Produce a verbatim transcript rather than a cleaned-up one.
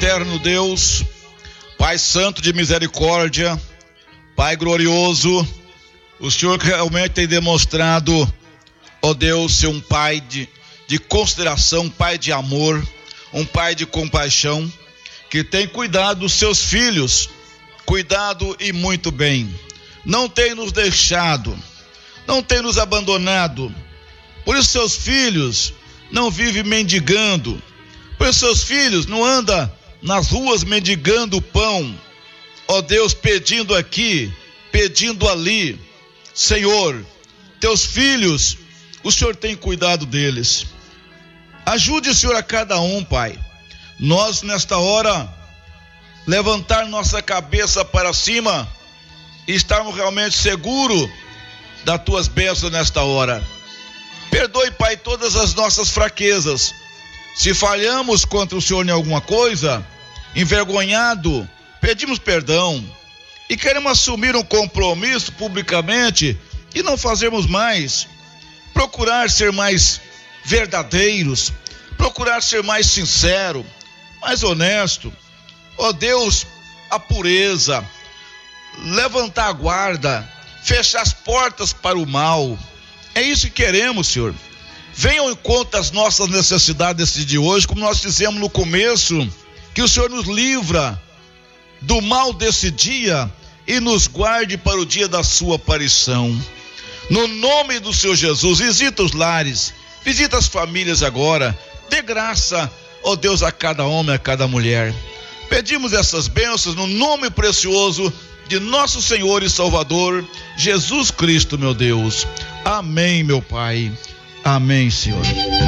eterno Deus, Pai santo de misericórdia, Pai glorioso, o Senhor realmente tem demonstrado, ó Deus, ser um Pai de, de consideração, um Pai de amor, um Pai de compaixão, que tem cuidado dos seus filhos, cuidado e muito bem. Não tem nos deixado, não tem nos abandonado. Por isso seus filhos não vivem mendigando. Por isso seus filhos não andam nas ruas mendigando pão. Ó Deus, pedindo aqui, pedindo ali. Senhor, teus filhos, o Senhor tem cuidado deles. Ajude, Senhor, a cada um, Pai. Nós, nesta hora, levantar nossa cabeça para cima e estarmos realmente seguros das tuas bênçãos nesta hora. Perdoe, Pai, todas as nossas fraquezas. Se falhamos contra o Senhor em alguma coisa, envergonhado, pedimos perdão e queremos assumir um compromisso publicamente e não fazermos mais. Procurar ser mais verdadeiros, procurar ser mais sincero, mais honesto. Ó Deus, a pureza, levantar a guarda, fechar as portas para o mal. É isso que queremos, Senhor. Venham em conta as nossas necessidades desse de hoje, como nós fizemos no começo, que o Senhor nos livra do mal desse dia e nos guarde para o dia da sua aparição. No nome do Senhor Jesus, visita os lares, visita as famílias agora, dê graça, ó Deus, a cada homem, a cada mulher. Pedimos essas bênçãos no nome precioso de nosso Senhor e Salvador, Jesus Cristo, meu Deus. Amém, meu Pai. Amém, Senhor.